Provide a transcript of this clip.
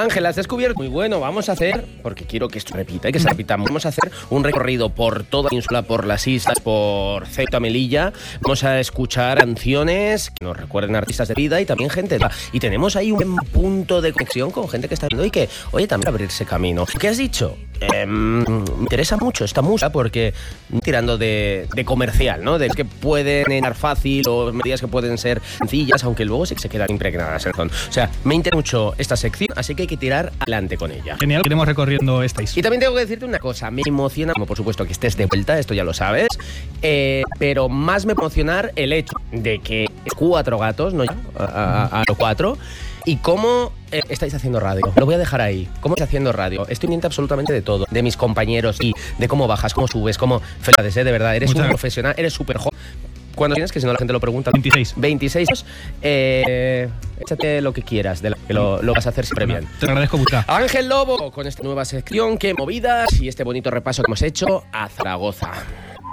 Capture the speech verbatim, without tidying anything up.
Ángel, has descubierto muy bueno. Vamos a hacer, porque quiero que esto repita y que se repita. Vamos a hacer un recorrido por toda la ínsula, por las islas, por Ceuta, Melilla. Vamos a escuchar canciones que nos recuerden artistas de vida y también gente. Y tenemos ahí un punto de conexión con gente que está viendo y que, oye, también abrirse camino. ¿Qué has dicho? Eh, me interesa mucho esta música porque tirando de, de comercial, ¿no? De que pueden entrar fácil o medidas que pueden ser sencillas, aunque luego sí que se quedan impregnadas. O sea, me interesa mucho esta sección, así que hay que tirar adelante con ella. Genial, iremos recorriendo esta isla. Y también tengo que decirte una cosa, me emociona, como por supuesto que estés de vuelta, esto ya lo sabes, eh, pero más me emociona el hecho de que cuatro gatos, no ya, a, a, a los cuatro, y cómo eh, estáis haciendo radio. Lo voy a dejar ahí. ¿Cómo estáis haciendo radio? Estoy pendiente absolutamente de todo. De mis compañeros y de cómo bajas, cómo subes, cómo... Felicidades, ¿eh? De verdad. Eres Muchas un profesional, eres súper joven. ¿Cuándo tienes? Que si no la gente lo pregunta. veintiséis. veintiséis. Eh, échate lo que quieras, de lo, que lo, lo vas a hacer siempre bien. Te agradezco mucho. Ángel Lobo, con esta nueva sección, qué movidas y este bonito repaso que hemos hecho a Zaragoza.